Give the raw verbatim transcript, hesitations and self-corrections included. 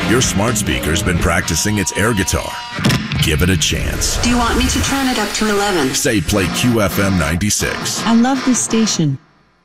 Your smart speaker's been practicing its air guitar. Give it a chance. Do you want me to turn it up to eleven? Say play Q F M ninety-six. I love this station.